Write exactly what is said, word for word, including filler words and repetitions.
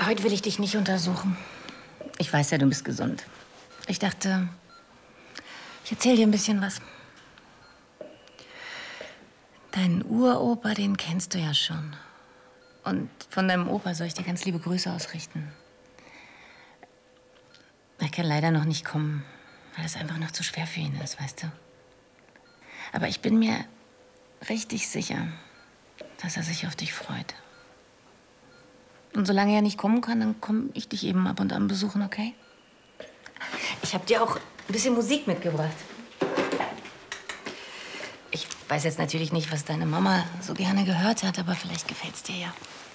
Heute will ich dich nicht untersuchen. Ich weiß ja, du bist gesund. Ich dachte, ich erzähle dir ein bisschen was. Deinen Uropa, den kennst du ja schon. Und von deinem Opa soll ich dir ganz liebe Grüße ausrichten. Er kann leider noch nicht kommen, weil es einfach noch zu schwer für ihn ist, weißt du. Aber ich bin mir richtig sicher, dass er sich auf dich freut. Und solange er nicht kommen kann, dann komme ich dich eben ab und an besuchen, okay? Ich habe dir auch ein bisschen Musik mitgebracht. Ich weiß jetzt natürlich nicht, was deine Mama so gerne gehört hat, aber vielleicht gefällt's dir ja.